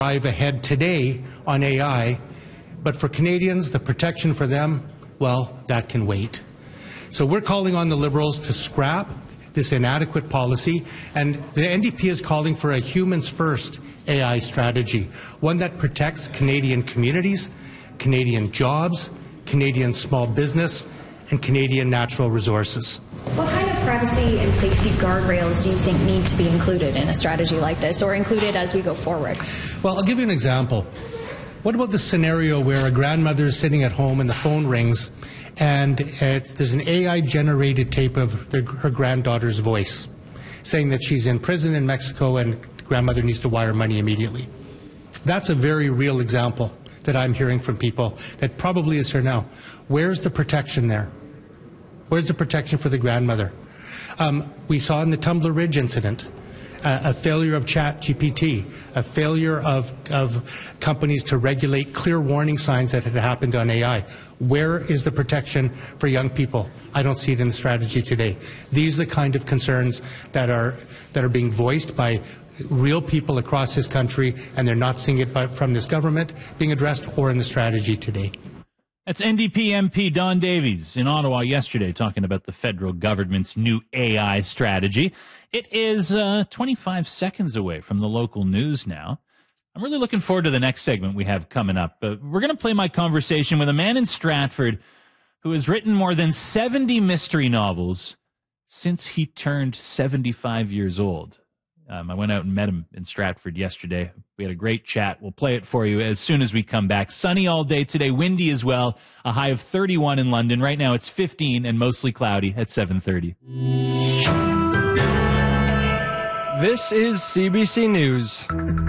drive ahead today on AI, but for Canadians, the protection for them, well, that can wait. So we're calling on the Liberals to scrap this inadequate policy, and the NDP is calling for a humans first AI strategy, one that protects Canadian communities, Canadian jobs, Canadian small business, and Canadian natural resources. What kind of privacy and safety guardrails do you think need to be included in a strategy like this, or included as we go forward? Well, I'll give you an example. What about the scenario where a grandmother is sitting at home and the phone rings and there's an AI-generated tape of her granddaughter's voice saying that she's in prison in Mexico and grandmother needs to wire money immediately? That's a very real example that I'm hearing from people that probably is here now. Where's the protection there? Where's the protection for the grandmother? We saw in the Tumbler Ridge incident a failure of ChatGPT, a failure of companies to regulate clear warning signs that had happened on AI. Where is the protection for young people? I don't see it in the strategy today. These are the kind of concerns that are being voiced by real people across this country, and they're not seeing it from this government being addressed or in the strategy today. That's NDP MP Don Davies in Ottawa yesterday talking about the federal government's new AI strategy. It is 25 seconds away from the local news now. I'm really looking forward to the next segment we have coming up. We're going to play my conversation with a man in Stratford who has written more than 70 mystery novels since he turned 75 years old. I went out and met him in Stratford yesterday. We had a great chat. We'll play it for you as soon as we come back. Sunny all day today, windy as well. A high of 31 in London. Right now it's 15 and mostly cloudy at 7:30. This is CBC News.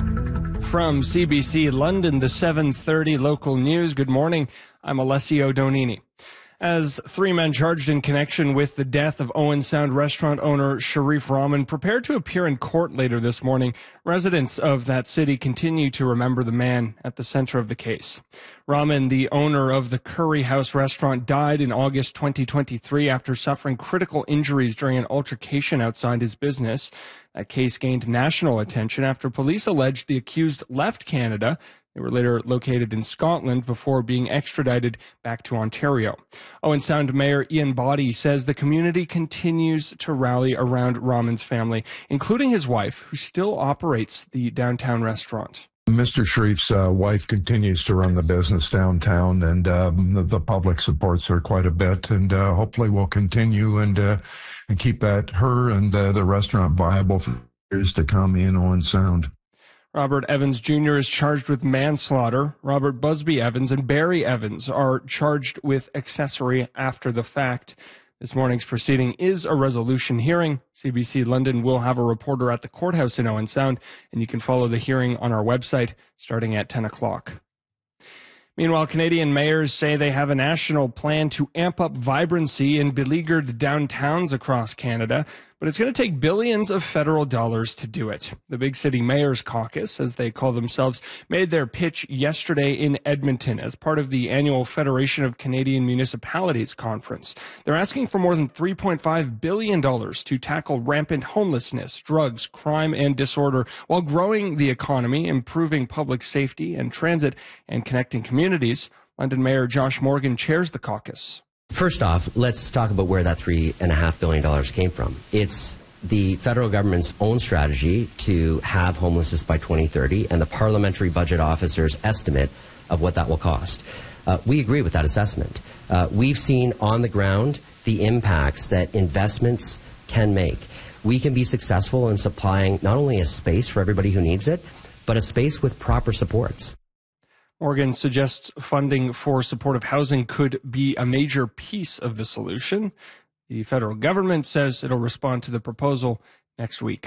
From CBC London, the 7:30 local news. Good morning. I'm Alessio Donini. As three men charged in connection with the death of Owen Sound restaurant owner Sharif Rahman prepare to appear in court later this morning, residents of that city continue to remember the man at the center of the case. Rahman, the owner of the Curry House restaurant, died in August 2023 after suffering critical injuries during an altercation outside his business. That case gained national attention after police alleged the accused left Canada. They were later located in Scotland before being extradited back to Ontario. Owen Sound Mayor Ian Boddy says the community continues to rally around Rahman's family, including his wife, who still operates the downtown restaurant. Mr. Sharif's wife continues to run the business downtown, and the public supports her quite a bit, and hopefully will continue and keep her and the restaurant viable for years to come in Owen Sound. Robert Evans Jr. is charged with manslaughter. Robert Busby Evans and Barry Evans are charged with accessory after the fact. This morning's proceeding is a resolution hearing. CBC London will have a reporter at the courthouse in Owen Sound, and you can follow the hearing on our website starting at 10 o'clock. Meanwhile, Canadian mayors say they have a national plan to amp up vibrancy in beleaguered downtowns across Canada, but it's going to take billions of federal dollars to do it. The Big City Mayors Caucus, as they call themselves, made their pitch yesterday in Edmonton as part of the annual Federation of Canadian Municipalities conference. They're asking for more than $3.5 billion to tackle rampant homelessness, drugs, crime, and disorder while growing the economy, improving public safety and transit, and connecting communities. London Mayor Josh Morgan chairs the caucus. First off, let's talk about where that $3.5 billion came from. It's the federal government's own strategy to have homelessness by 2030 and the Parliamentary Budget Officer's estimate of what that will cost. We agree with that assessment. We've seen on the ground the impacts that investments can make. We can be successful in supplying not only a space for everybody who needs it, but a space with proper supports. Morgan suggests funding for supportive housing could be a major piece of the solution. The federal government says it'll respond to the proposal next week.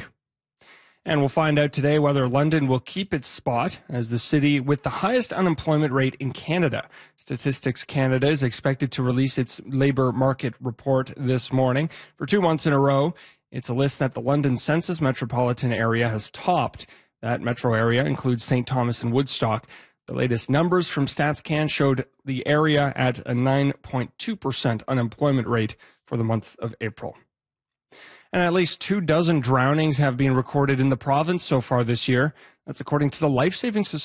And we'll find out today whether London will keep its spot as the city with the highest unemployment rate in Canada. Statistics Canada is expected to release its labour market report this morning. For 2 months in a row, it's a list that the London Census metropolitan area has topped. That metro area includes St. Thomas and Woodstock. The latest numbers from StatsCan showed the area at a 9.2% unemployment rate for the month of April. And at least 24 drownings have been recorded in the province so far this year. That's according to the Life Saving Society.